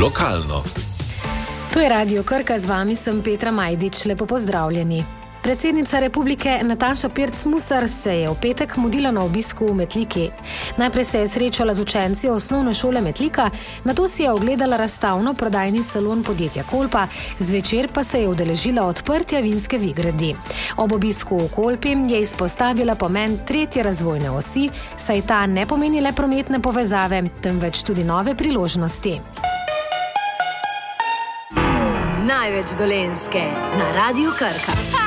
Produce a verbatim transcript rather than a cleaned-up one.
lokalno. To je Radio Krka, z vami sem Petra Majdič, lepo pozdravljeni. Predsednica republike Nataša Pirc Musar se je v petek mudila na obisku v Metliki. Najprej se je srečala z učenci osnovne šole Metlika, nato si je ogledala razstavno prodajni salon podjetja Kolpa, zvečer pa se je udeležila odprtja vinske vigradi. Ob obisku v Kolpi je izpostavila pomen tretje razvojne osi, saj ta ne pomeni le prometne povezave, temveč tudi nove priložnosti. Največ Dolenjske na Radio Krka.